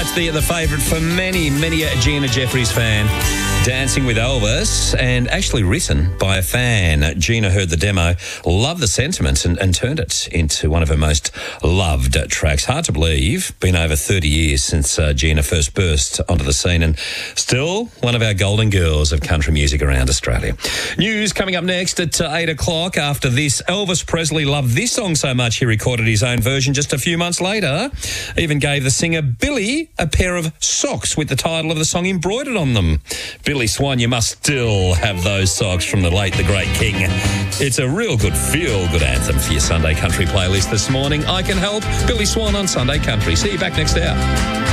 course, the favourite for many a Gina Jeffries fan. Dancing with Elvis, and actually written by a fan. Gina heard the demo, loved the sentiments, and turned it into one of her most loved tracks. Hard to believe, been over 30 years since Gina first burst onto the scene, and still one of our golden girls of country music around Australia. News coming up next at 8 o'clock. After this, Elvis Presley loved this song so much he recorded his own version just a few months later. Even gave the singer Billy a pair of socks with the title of the song embroidered on them. Billy Swan, you must still have those socks from the late, the great King. It's a real good feel-good anthem for your Sunday Country playlist this morning. I Can Help, Billy Swan on Sunday Country. See you back next hour.